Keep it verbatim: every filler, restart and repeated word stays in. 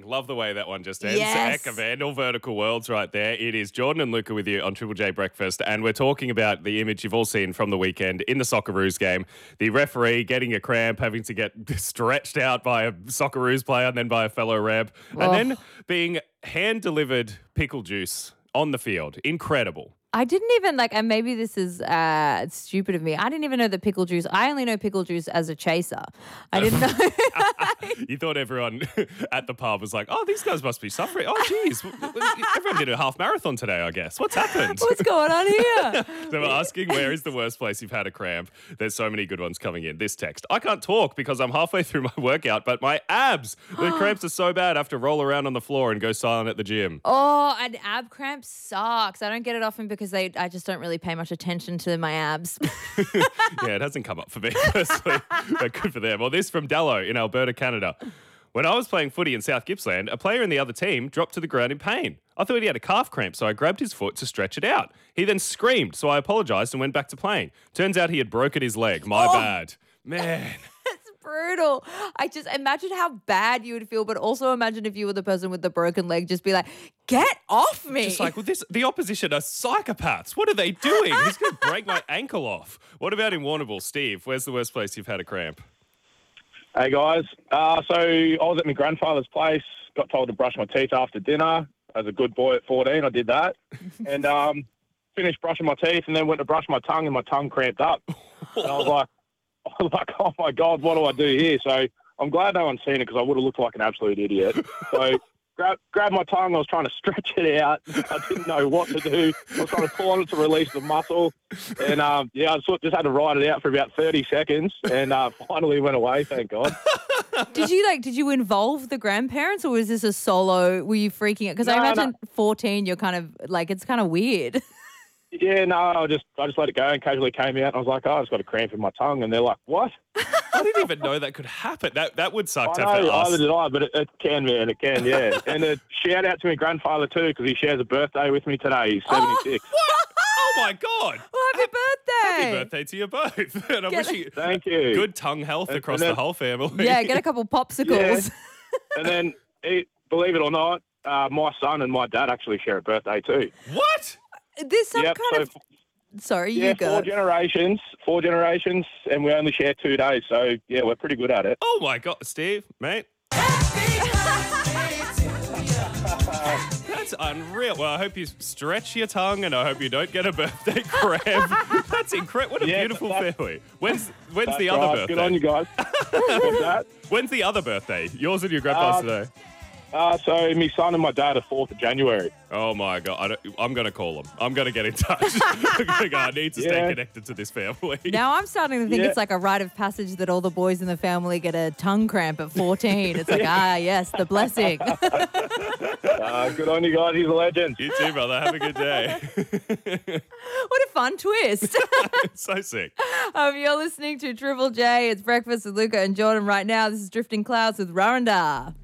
bang. Love the way that one just ends. Yes. Heck of all vertical worlds right there. It is Jordan and Luca with you on Triple J Breakfast, and we're talking about the image you've all seen from the weekend in the Socceroos game. The referee getting a cramp, having to get stretched out by a Socceroos player and then by a fellow reb, Oh. and then being hand-delivered pickle juice on the field. Incredible. I didn't even like, and maybe this is uh, stupid of me. I didn't even know the pickle juice. I only know pickle juice as a chaser. I didn't know. You thought everyone at the pub was like, oh, these guys must be suffering. Oh, geez. Everyone did a half marathon today, I guess. What's happened? What's going on here? They were asking, where is the worst place you've had a cramp? There's so many good ones coming in. This text, I can't talk because I'm halfway through my workout, but my abs, the cramps are so bad I have to roll around on the floor and go silent at the gym. Oh, an ab cramp sucks. I don't get it often because they, I just don't really pay much attention to my abs. Yeah, it hasn't come up for me personally, but good for them. Well, this from Dallo in Alberta, Canada. When I was playing footy in South Gippsland, a player in the other team dropped to the ground in pain. I thought he had a calf cramp, so I grabbed his foot to stretch it out. He then screamed, so I apologised and went back to playing. Turns out he had broken his leg. My Oh. bad. Man. It's brutal. I just imagine how bad you would feel, but also imagine if you were the person with the broken leg, just be like, get off me. Just like, well, this, the opposition are psychopaths. What are they doing? He's going to break my ankle off. What about in Warrnambool? Steve, where's the worst place you've had a cramp? Hey guys, uh, so I was at my grandfather's place, got told to brush my teeth after dinner. As a good boy at fourteen, I did that. and um, finished brushing my teeth and then went to brush my tongue and my tongue cramped up. And I was like, I was like, oh my God, what do I do here? So I'm glad no one's seen it because I would have looked like an absolute idiot. So grab, grabbed my tongue, I was trying to stretch it out. I didn't know what to do. I was trying to pull on it to release the muscle. And um, yeah, I sort of just had to ride it out for about thirty seconds and uh, finally went away, thank God. Did you like, did you involve the grandparents or was this a solo? Were you freaking out? Because I No, imagine fourteen, you're kind of like, it's kind of weird. Yeah, no, I just I just let it go and casually came out and I was like, oh, I just got a cramp in my tongue. And they're like, what? I didn't even know that could happen. That that would suck to I have know, to ask. either did I, but it, it can, man, it can, yeah. and a shout out to my grandfather too because he shares a birthday with me today. He's seventy-six. Oh my God. Well, happy birthday. Happy birthday to you both. And I Get wish you Thank you. good tongue health And- across and then- the whole family. Yeah, get a couple popsicles. And then, he, believe it or not, uh, my son and my dad actually share a birthday too. What? There's some Yep, kind so of... Sorry, yeah, you go. four generations, four generations, and we only share two days. So yeah, we're pretty good at it. Oh my God, Steve, mate. That's unreal. Well, I hope you stretch your tongue and I hope you don't get a birthday cramp. That's incredible. What a Yeah, beautiful that's- family. When's when's That's the right. other birthday? Good on you guys. What's that? When's the other birthday? Yours and your grandpa's Uh, today. Uh, so my son and my dad are fourth of January. Oh my God. I don't, I'm going to call them. I'm going to get in touch. I'm going to go, I need to stay Yeah. connected to this family. Now I'm starting to think Yeah. it's like a rite of passage that all the boys in the family get a tongue cramp at fourteen. It's like, ah, yes, the blessing. Uh, good on you guys. He's a legend. You too, brother. Have a good day. What a fun twist. So sick. um, you're listening to Triple J. It's Breakfast with Luca and Jordan right now. This is Drifting Clouds with Raranda.